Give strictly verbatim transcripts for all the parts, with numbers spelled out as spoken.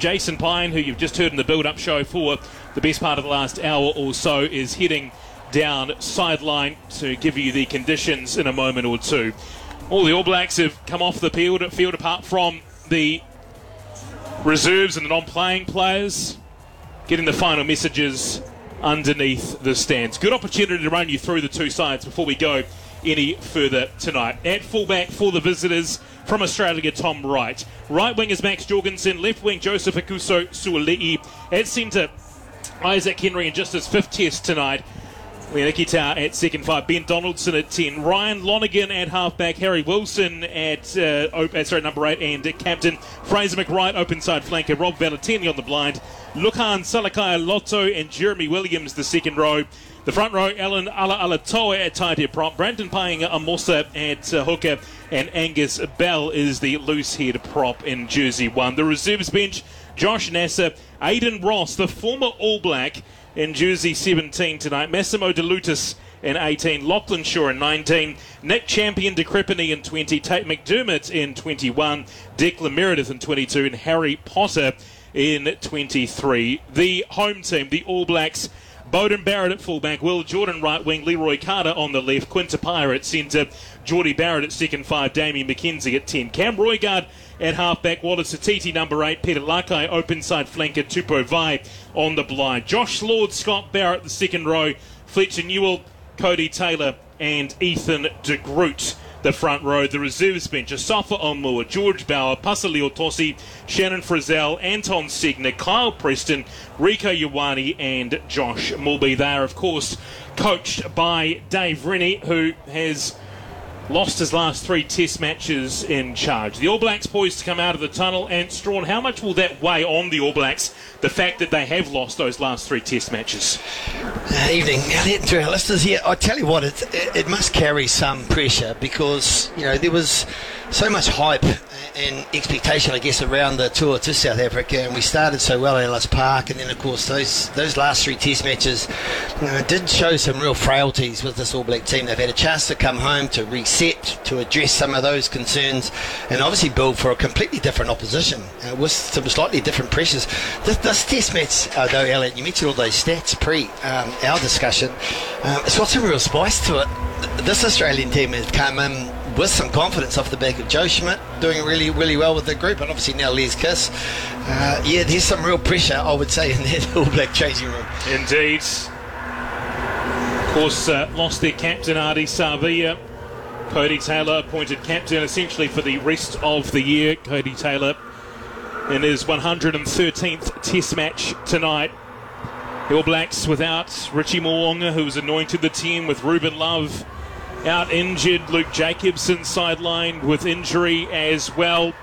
Jason Pine, who you've just heard in the build-up show for the best part of the last hour or so, is heading down sideline to give you the conditions in a moment or two. All the All Blacks have come off the field, field apart from the reserves and the non-playing players, getting the final messages underneath the stands. Good opportunity to run you through the two sides before we go any further tonight. At fullback for the visitors from Australia, Tom Wright. Right wing is Max Jorgensen. Left wing, Joseph Akuso Suoli'i. At centre, Isaac Henry in just his fifth test tonight. Lianiki Tau at second five, Ben Donaldson at ten, Ryan Lonergan at halfback, Harry Wilson at uh, op- sorry number eight, and captain Fraser McWright open side flanker, Rob Valentini on the blind, Lukhan Salakai Lotto and Jeremy Williams the second row. The front row, Alan Ala Alatoa at tight head prop, Brandon Painga Amosa at uh, hooker, and Angus Bell is the loose head prop in jersey one. The reserves bench, Josh Nasser, Aidan Ross, the former All Black, in jersey seventeen tonight, Massimo De Lutis in eighteen, Lachlan Shaw in nineteen, Nick Champion de Crepini in twenty, Tate McDermott in twenty-one, Declan Meredith in twenty-two, and Harry Potter in twenty-three. The home team, the All Blacks, Bowden Barrett at fullback, Will Jordan right wing, Leroy Carter on the left, Quinta Pyre at centre, Geordie Barrett at second five, Damien McKenzie at ten, Cam Roigard at halfback, Wallace Atiti number eight, Peter Lakai open side flanker, Tupou Vai on the blind, Josh Lord, Scott Barrett the second row, Fletcher Newell, Cody Taylor and Ethan de Groot the front row. The reserves bench, Asafa Omua, George Bauer, Pasali Otosi, Shannon Frizzell, Anton Segner, Kyle Preston, Rico Ioane and Josh Mulby. They are of course coached by Dave Rennie, who has lost his last three test matches in charge. The All Blacks poised to come out of the tunnel, and Strawn, how much will that weigh on the All Blacks, the fact that they have lost those last three test matches? Uh, evening, Elliot, to our listeners here. I tell you what, it, it, it must carry some pressure because, you know, there was so much hype and expectation, I guess, around the tour to South Africa, and we started so well at Ellis Park, and then of course those those last three test matches, you know, did show some real frailties with this All Black team. They've had a chance to come home, to reset, to address some of those concerns, and obviously build for a completely different opposition uh, with some slightly different pressures. This, this test match, uh, though, Elliot, you mentioned all those stats pre um, our discussion, um, it's got some real spice to it. This Australian team has come in with some confidence off the back of Joe Schmidt doing really, really well with the group, and obviously now Les Kiss. Uh, yeah, there's some real pressure, I would say, in that All Black changing room. Indeed. Of course, uh, lost their captain, Ardie Savia. Cody Taylor appointed captain essentially for the rest of the year. Cody Taylor in his one hundred thirteenth test match tonight. The All Blacks without Richie Mo'unga, who was anointed the team, with Ruben Love out injured, Luke Jacobson sidelined with injury as well.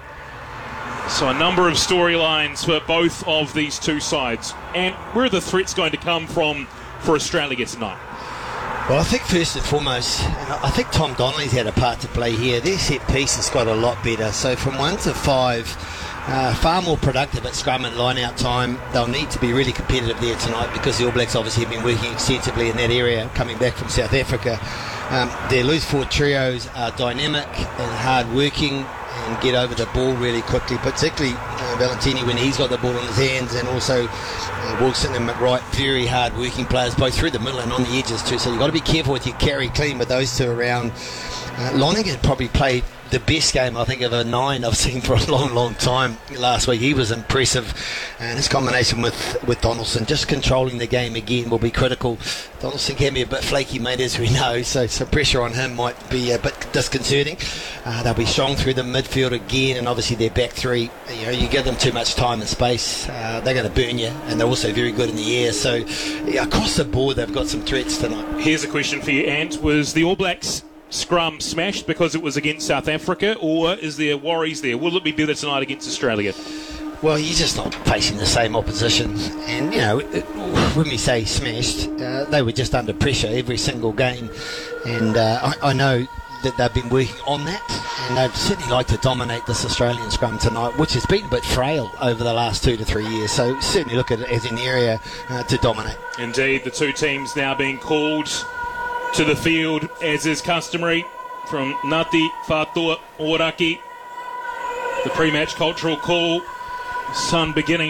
So a number of storylines for both of these two sides. And where are the threats going to come from for Australia tonight? Well, I think first and foremost, and I think Tom Donnelly's had a part to play here. Their set piece has got a lot better. So from one to five, uh, far more productive at scrum and line-out time. They'll need to be really competitive there tonight because the All Blacks obviously have been working extensively in that area coming back from South Africa. Um, their loose forward trios are dynamic and hard-working and get over the ball really quickly, particularly uh, Valentini when he's got the ball in his hands, and also uh, Wilson and McWright, very hard-working players, both through the middle and on the edges too. So you've got to be careful with your carry clean with those two around. Uh, Lonergan probably played the best game, I think, of a nine I've seen for a long, long time last week. He was impressive, and his combination with, with Donaldson, just controlling the game again, will be critical. Donaldson can be a bit flaky, mate, as we know, so some pressure on him might be a bit disconcerting. Uh, they'll be strong through the midfield again, and obviously their back three, you know, you give them too much time and space, uh, they're going to burn you, and they're also very good in the air. So yeah, across the board, they've got some threats tonight. Here's a question for you, Ant. Was the All Blacks scrum smashed because it was against South Africa, or is there worries there? Will it be better tonight against Australia? Well, you're just not facing the same opposition, and you know, it, when we say smashed, uh, they were just under pressure every single game, and uh, I, I know that they've been working on that, and they'd certainly like to dominate this Australian scrum tonight, which has been a bit frail over the last two to three years, so certainly look at it as an area uh, to dominate. Indeed, the two teams now being called to the field, as is customary, from Ngāti Whātua Ōrākei. The pre-match cultural call, sun beginning